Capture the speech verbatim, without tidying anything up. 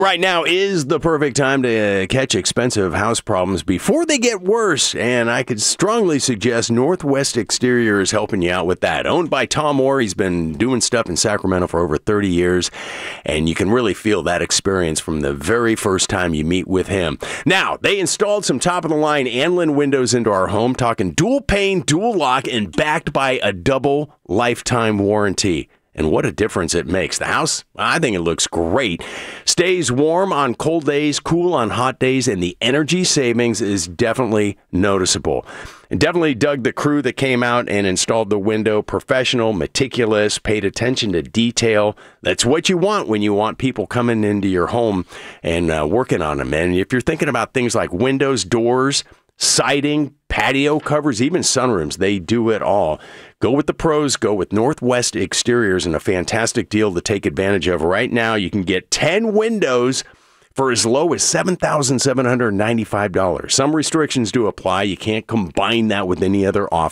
Right now is the perfect time to uh, catch expensive house problems before they get worse, and I could strongly suggest Northwest Exterior is helping you out with that. Owned by Tom Moore, he's been doing stuff in Sacramento for over thirty years, and you can really feel that experience from the very first time you meet with him. Now, they installed some top-of-the-line Anlin windows into our home, talking dual pane, dual lock, and backed by a double lifetime warranty. And what a difference it makes. The house, I think it looks great. Stays warm on cold days, cool on hot days, and the energy savings is definitely noticeable. And definitely dug the crew that came out and installed the window. Professional, meticulous, paid attention to detail. That's what you want when you want people coming into your home and uh, working on them. And if you're thinking about things like windows, doors, siding, patio covers, even sunrooms, they do it all. Go with the pros. Go with Northwest Exteriors, and a fantastic deal to take advantage of right now. You can get ten windows for as low as seven thousand seven hundred ninety-five dollars. Some restrictions do apply. You can't combine that with any other offer.